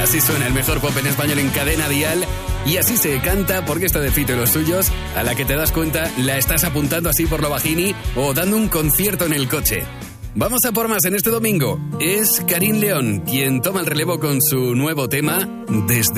Así suena el mejor pop en español en Cadena Dial. Y así se canta porque esta de Fito y los suyos, a la que te das cuenta, la estás apuntando así por lo bajini o dando un concierto en el coche. Vamos a por más en este domingo. Es Karim León quien toma el relevo con su nuevo tema, Desde